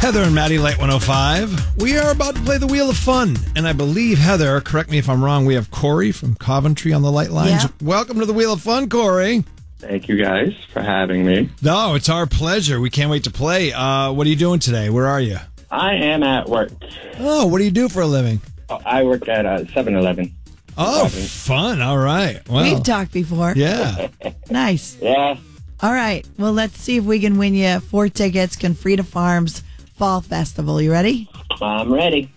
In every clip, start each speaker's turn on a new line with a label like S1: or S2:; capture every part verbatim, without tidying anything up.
S1: Heather and Maddie, Light one oh five. We are about to play the Wheel of Fun. And I believe, Heather, correct me if I'm wrong, we have Corey from Coventry on the Light Lines.
S2: Yeah.
S1: Welcome to the Wheel of Fun, Corey.
S3: Thank you guys for having me.
S1: No, it's our pleasure. We can't wait to play. Uh, what are you doing today? Where are you?
S3: I am at work.
S1: Oh, what do you do for a living?
S3: Oh, I work at uh, seven eleven.
S1: Oh, fun. All right. Well,
S2: We've talked before.
S1: yeah.
S2: Nice.
S3: Yeah.
S2: All right. Well, let's see if we can win you four tickets, Confrida Farms Fall Festival. You ready?
S3: I'm ready.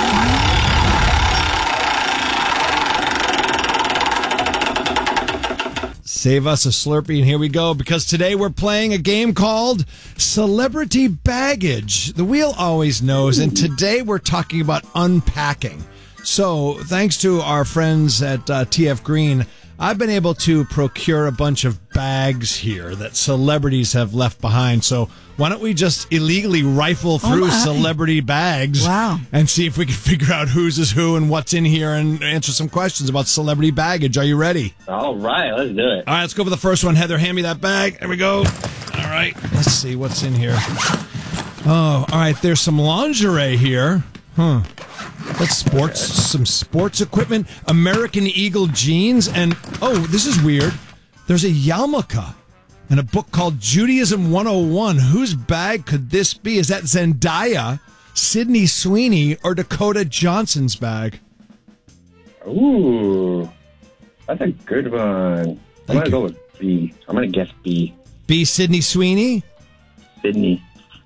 S1: Save us a Slurpee, and here we go, because today we're playing a game called Celebrity Baggage. The wheel always knows, and today we're talking about unpacking. So, thanks to our friends at uh, T F Green, I've been able to procure a bunch of bags here that celebrities have left behind. So, why don't we just illegally rifle through
S2: my.
S1: celebrity bags
S2: Wow.
S1: and see if we can figure out whose is who and what's in here and answer some questions about celebrity baggage. Are you ready?
S3: All right, let's do it.
S1: All right, let's go for the first one. Heather, hand me that bag. There we go. All right, let's see what's in here. Oh, all right, there's some lingerie here. Huh. That's sports, some sports equipment, American Eagle jeans, and, oh, this is weird. There's a yarmulke and a book called Judaism one oh one. Whose bag could this be? Is that Zendaya, Sydney Sweeney, or Dakota Johnson's bag?
S3: Ooh, that's a good one.
S1: Thank
S3: I'm going to
S1: you.
S3: go with B. I'm going to guess B.
S1: B, Sydney Sweeney?
S3: Sydney.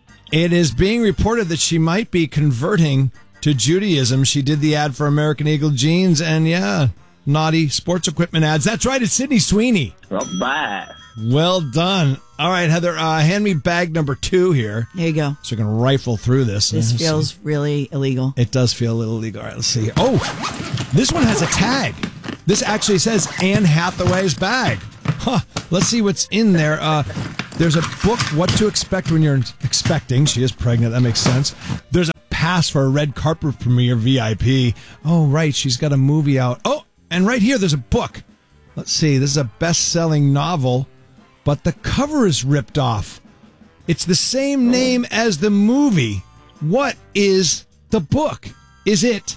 S1: It is being reported that she might be converting to Judaism. She did the ad for American Eagle jeans and, yeah, naughty sports equipment ads. That's right, it's Sydney Sweeney.
S3: All right.
S1: Well done. All right, Heather, uh, hand me bag number two here
S2: There you go.
S1: so we can rifle through this.
S2: This
S1: Let's
S2: feels
S1: see.
S2: really illegal.
S1: It does feel a little illegal. All right, let's see. Oh, this one has a tag. This actually says Anne Hathaway's bag. Huh. Let's see what's in there. Uh, there's a book, What to Expect When You're Expecting. She is pregnant. That makes sense. There's a pass for a red carpet premiere, V I P. Oh, right. She's got a movie out. Oh, and right here, there's a book. Let's see. This is a best-selling novel, but the cover is ripped off. It's the same name as the movie. What is the book? Is it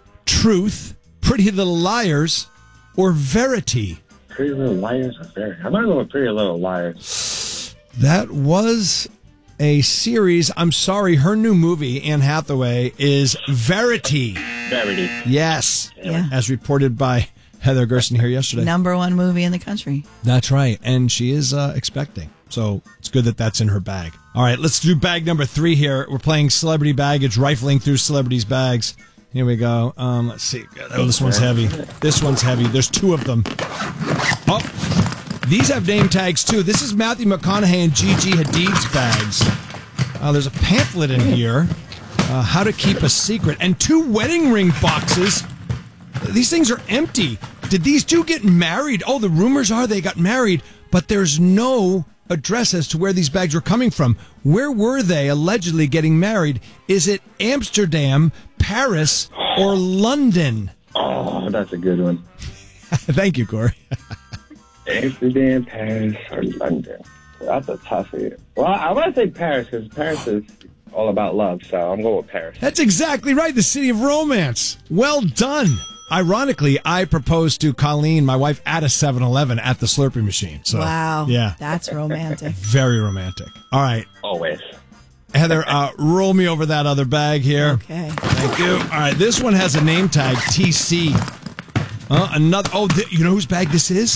S1: Truth, Pretty Little Liars, or Verity?
S3: Pretty Little Liars or Very? I'm going to go with Pretty Little Liars.
S1: That was a series. I'm sorry, her new movie, Anne Hathaway, is Verity.
S3: Verity.
S1: Yes.
S2: Yeah.
S1: As reported by Heather Gerson here yesterday.
S2: Number one movie in the country.
S1: That's right. And she is uh, expecting. So it's good that that's in her bag. All right, let's do bag number three here. We're playing celebrity baggage, rifling through celebrities' bags. Here we go. Um, let's see. Oh, this one's heavy. This one's heavy. There's two of them. Oh, these have name tags, too. This is Matthew McConaughey and Gigi Hadid's bags. Uh, there's a pamphlet in here. Uh, how to keep a secret. And two wedding ring boxes. These things are empty. Did these two get married? Oh, the rumors are they got married, but there's no address as to where these bags were coming from. Where were they allegedly getting married? Is it Amsterdam, Paris, or London?
S3: Oh, that's a good one.
S1: Thank you, Corey.
S3: Amsterdam, Paris, or London. That's a toughie. Well, I want to say Paris because Paris is all about love, so I'm going with Paris.
S1: That's exactly right. The city of romance. Well done. Ironically, I proposed to Colleen, my wife, at a seven eleven at the Slurpee machine. So,
S2: Wow.
S1: Yeah.
S2: That's romantic.
S1: Very romantic. All right.
S3: Always.
S1: Heather, uh, roll me over that other bag here.
S2: Okay.
S1: Thank you. All right. This one has a name tag, T C. Uh, another. Oh, th- you know whose bag this is?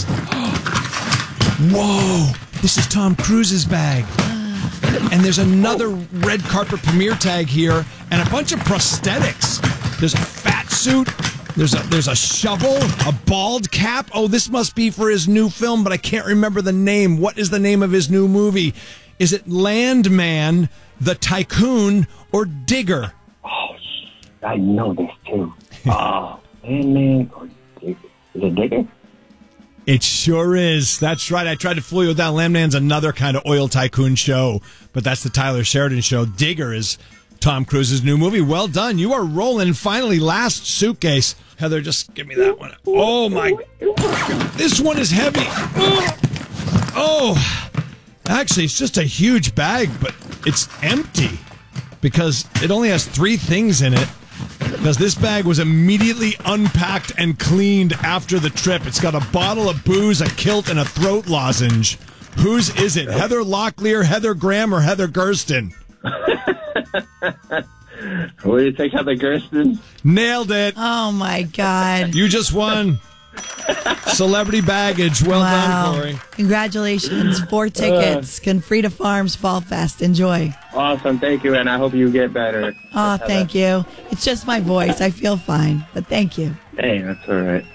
S1: Whoa. This is Tom Cruise's bag. And there's another red carpet premiere tag here and a bunch of prosthetics. There's a fat suit. There's a there's a shovel, a bald cap. Oh, this must be for his new film, but I can't remember the name. What is the name of his new movie? Is it Landman, The Tycoon, or Digger?
S3: Oh, I know this too. Oh, man, man. Or Digger. Is it Digger?
S1: It sure is. That's right. I tried to fool you with that. Landman's another kind of oil tycoon show, but that's the Tyler Sheridan show. Digger is Tom Cruise's new movie. Well done. You are rolling. Finally, last suitcase. Heather, just give me that one. Oh, my. This one is heavy. Oh. oh. Actually, it's just a huge bag, but it's empty because it only has three things in it. Because this bag was immediately unpacked and cleaned after the trip. It's got a bottle of booze, a kilt, and a throat lozenge. Whose is it? Heather Locklear, Heather Graham, or Heather Gersten?
S3: What do you think, Heather Gersten?
S1: Nailed it.
S2: Oh, my God.
S1: You just won. Celebrity baggage. Well
S2: wow.
S1: done, Corey.
S2: Congratulations. Four tickets. Confrida Farms Fall Fest. Enjoy.
S3: Awesome. Thank you, and I hope you get better.
S2: Oh, thank you. It's just my voice. I feel fine, but thank you.
S3: Hey, that's all right.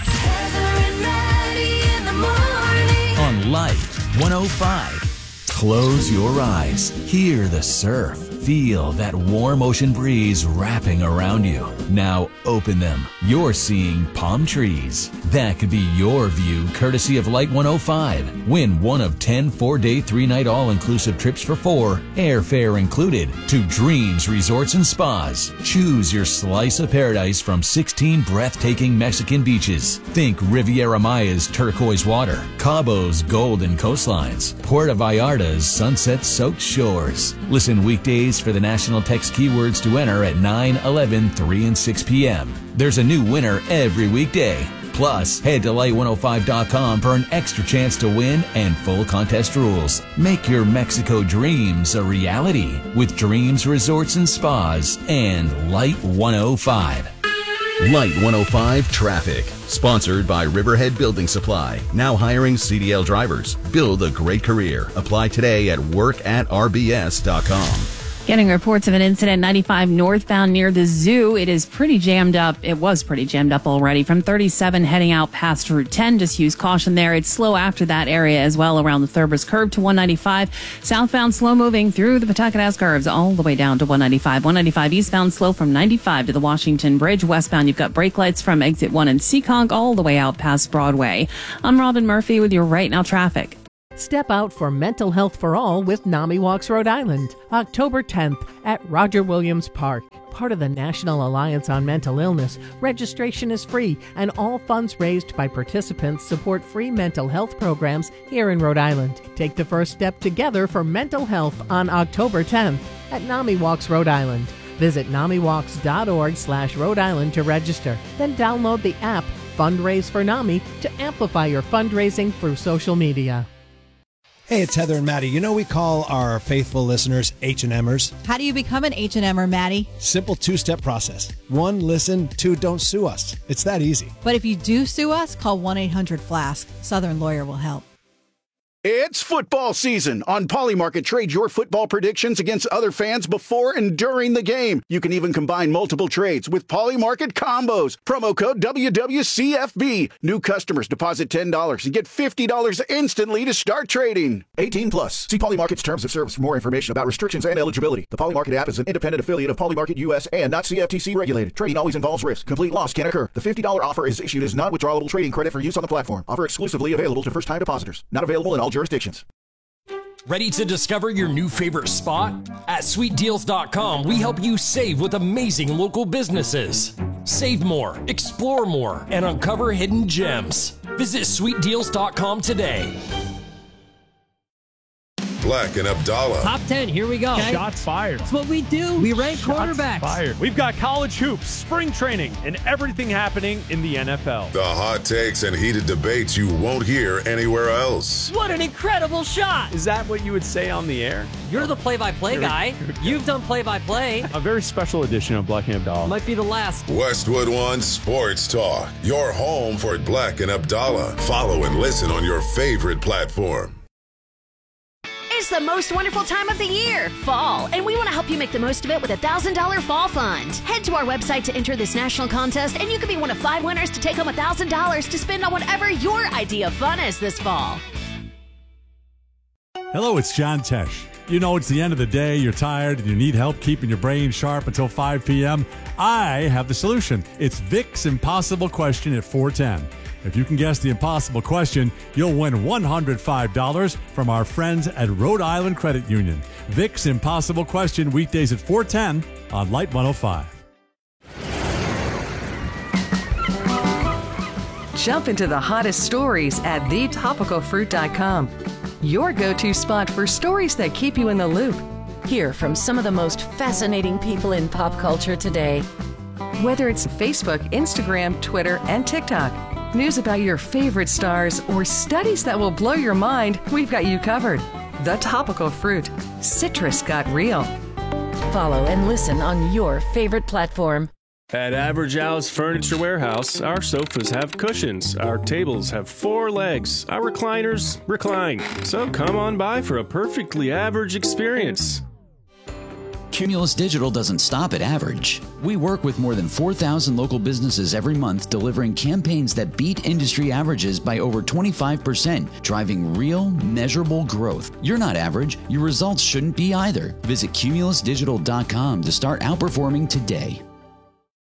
S4: On Life one oh five. Close your eyes. Hear the surf. Feel that warm ocean breeze wrapping around you. Now open them. You're seeing palm trees. That could be your view, courtesy of Light one oh five. Win one of ten four-day, three-night all-inclusive trips for four, airfare included, to Dreams Resorts and Spas. Choose your slice of paradise from sixteen breathtaking Mexican beaches. Think Riviera Maya's turquoise water, Cabo's golden coastlines, Puerto Vallarta's sunset-soaked shores. Listen weekdays for the national text keywords to enter at nine, eleven, three, and six p.m. There's a new winner every weekday. Plus, head to light one oh five dot com for an extra chance to win and full contest rules. Make your Mexico dreams a reality with Dreams Resorts and Spas and Light one oh five.
S5: Light one oh five Traffic, sponsored by Riverhead Building Supply. Now hiring C D L drivers. Build a great career. Apply today at work at r b s dot com.
S6: Getting reports of an incident ninety-five northbound near the zoo. It is pretty jammed up. It was pretty jammed up already. From thirty-seven heading out past Route ten. Just use caution there. It's slow after that area as well around the Thurbers curve to one ninety-five. Southbound slow moving through the Pawtucket curves all the way down to one ninety-five. one ninety-five eastbound slow from ninety-five to the Washington Bridge. Westbound you've got brake lights from exit one and Seekonk all the way out past Broadway. I'm Robin Murphy with your Right Now traffic.
S7: Step out for Mental Health for All with NAMI Walks Rhode Island, October tenth at Roger Williams Park. Part of the National Alliance on Mental Illness, registration is free and all funds raised by participants support free mental health programs here in Rhode Island. Take the first step together for mental health on October tenth at NAMI Walks Rhode Island. Visit namiwalks.org slash Rhode Island to register. Then download the app Fundraise for NAMI to amplify your fundraising through social media.
S1: Hey, it's Heather and Maddie. You know we call our faithful listeners H and Mers?
S2: How do you become an H and Mer, Maddie?
S1: Simple two-step process. One, listen. Two, don't sue us. It's that easy.
S2: But if you do sue us, call one eight hundred flask. Southern Lawyer will help.
S8: It's football season. On Polymarket, trade your football predictions against other fans before and during the game. You can even combine multiple trades with Polymarket combos. Promo code W W C F B. New customers deposit ten dollars and get fifty dollars instantly to start trading. eighteen plus. See Polymarket's terms of service for more information about restrictions and eligibility. The Polymarket app is an independent affiliate of Polymarket U S and not C F T C regulated. Trading always involves risk. Complete loss can occur. The fifty dollars offer is issued as non-withdrawable trading credit for use on the platform. Offer exclusively available to first-time depositors. Not available in all jurisdictions.
S9: Ready to discover your new favorite spot? At sweet deals dot com, we help you save with amazing local businesses. Save more, explore more, and uncover hidden gems. Visit sweet deals dot com today.
S10: Black and Abdallah.
S11: Top ten, here we go.
S12: Okay. Shots fired.
S11: That's what we do. We rank
S12: Shots
S11: quarterbacks.
S12: Fired. We've got college hoops, spring training, and everything happening in the N F L.
S10: The hot takes and heated debates you won't hear anywhere else.
S11: What an incredible shot.
S12: Is that what you would say on the air?
S11: You're the play-by-play guy. You've done play-by-play.
S12: A very special edition of Black and Abdallah.
S11: Might be the last.
S10: Westwood One Sports Talk. Your home for Black and Abdallah. Follow and listen on your favorite platform.
S13: It's the most wonderful time of the year, fall, and we want to help you make the most of it with a one thousand dollars fall fund. Head to our website to enter this national contest, and you could be one of five winners to take home one thousand dollars to spend on whatever your idea of fun is this fall.
S14: Hello, it's John Tesh. You know, it's the end of the day, you're tired, and you need help keeping your brain sharp until five p.m. I have the solution. It's Vic's Impossible Question at four ten. If you can guess the impossible question, you'll win one hundred five dollars from our friends at Rhode Island Credit Union. Vic's Impossible Question, weekdays at four ten on Light one oh five.
S15: Jump into the hottest stories at the topical fruit dot com. Your go-to spot for stories that keep you in the loop. Hear from some of the most fascinating people in pop culture today. Whether it's Facebook, Instagram, Twitter, and TikTok, news about your favorite stars, or studies that will blow your mind, we've got you covered. The Topical Fruit. Citrus got real. Follow and listen on your favorite platform.
S12: At Average Al's Furniture Warehouse, our sofas have cushions, our tables have four legs, our recliners recline. So come on by for a perfectly average experience.
S16: Cumulus Digital doesn't stop at average. We work with more than four thousand local businesses every month, delivering campaigns that beat industry averages by over twenty-five percent, driving real, measurable growth. You're not average. Your results shouldn't be either. Visit cumulus digital dot com to start outperforming today.